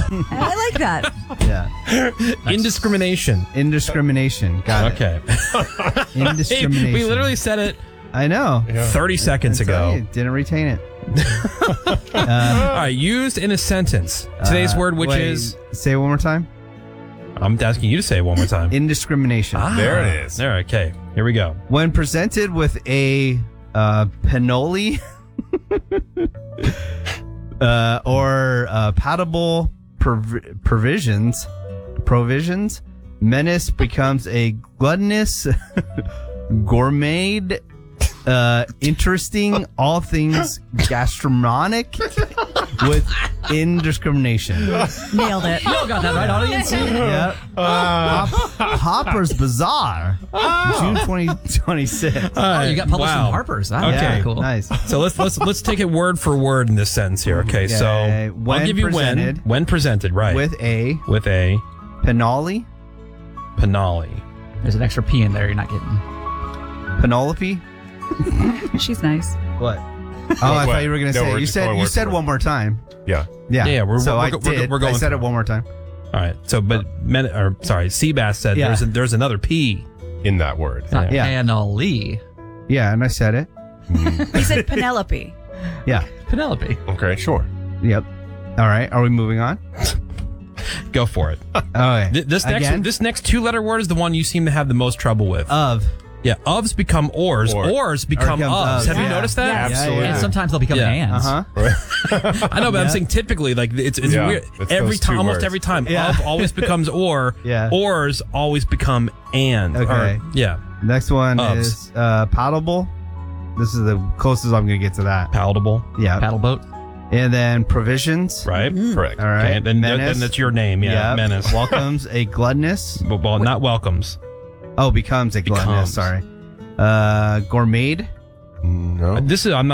I like that. Yeah. Indiscrimination. Indiscrimination. Got Okay. it. Indiscrimination. We literally said it I know. 30 seconds ago. Didn't retain it. All right, used in a sentence. Today's word, which is... Say it one more time. I'm asking you to say it one more time. Indiscrimination. There it is. There, okay. Here we go. When presented with a penoli or patable provisions, menace becomes a gluttonous gourmet, interesting, all things gastronomic with indiscrimination. Nailed it. You all got that right, audience. Yep. Hopper's Bazaar, June 2026. Oh, you got published in Harper's. That was Okay. pretty cool. Nice. So let's take it word for word in this sentence here. Okay, so when I'll give you presented- when presented, right? With a penoli. There's an extra P in there you're not getting. Penelope. She's nice. What? Oh, I thought you were going to No, say we're it. You just going said you word said for one more time. Yeah. Yeah. Yeah, we're so we're I go- did. we're going I said through it one more time. All right. So, but Seabass said Yeah. there's another P. In that word. It's not Yeah. Penelope. Yeah, and I said it. He said Penelope. Yeah. Penelope. Okay, sure. Yep. All right. Are we moving on? Go for it. Okay. This next two-letter word is the one you seem to have the most trouble with. Of. Yeah, ofs become ors. Or. Ors become Or becomes ofs. ofs. Have you Yeah. noticed that? Yes. Absolutely. And sometimes they'll become Yeah. ands. I know, but I'm saying typically, like it's Yeah, weird. it's Every those time, two almost words. every time, Yeah. of always becomes or. Yeah. Ors always become and. Okay. Yeah. Next one Ofs. is palatable. This is the closest I'm going to get to that. Palatable. Yeah. Paddle boat. And then provisions. Right. Correct. All right. Okay. Then Menace. that's your name. Yeah. Yep. Menace. Welcomes a gluttonous. Well, not welcomes. Oh, becomes a gluttonous. Becomes. Sorry. Gourmet. No. I'm not